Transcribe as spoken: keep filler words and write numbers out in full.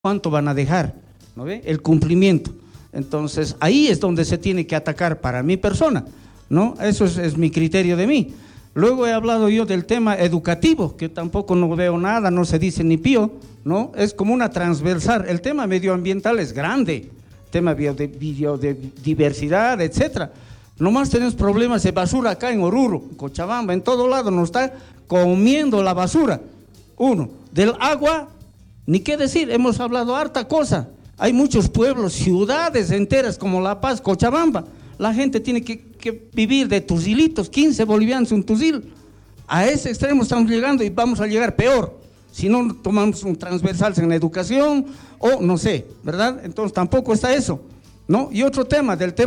cuánto van a dejar, ¿no ve? El cumplimiento. Entonces, ahí es donde se tiene que atacar para mi persona, ¿no? Eso es, es mi criterio de mí. Luego he hablado yo del tema educativo, que tampoco no veo nada, no se dice ni pío, ¿no? Es como una transversal. El tema medioambiental es grande, tema de biodiversidad, etcétera. Nomás tenemos problemas de basura acá en Oruro, en Cochabamba, en todo lado nos está comiendo la basura. Uno, del agua, ni qué decir, hemos hablado harta cosa. Hay muchos pueblos, ciudades enteras como La Paz, Cochabamba. La gente tiene que, que vivir de tuzilitos, quince bolivianos un tuzil. A ese extremo estamos llegando y vamos a llegar peor. Si no tomamos un transversal en la educación o no sé, ¿verdad? Entonces tampoco está eso, ¿no? Y otro tema, del tema